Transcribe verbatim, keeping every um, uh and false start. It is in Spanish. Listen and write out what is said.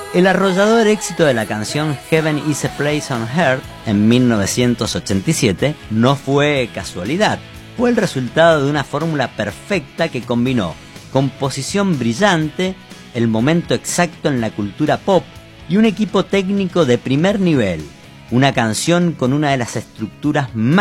El arrollador éxito de la canción Heaven is a Place on Earth en mil novecientos ochenta y siete no fue casualidad, fue el resultado de una fórmula perfecta que combinó composición brillante, el momento exacto en la cultura pop y un equipo técnico de primer nivel, una canción con una de las estructuras más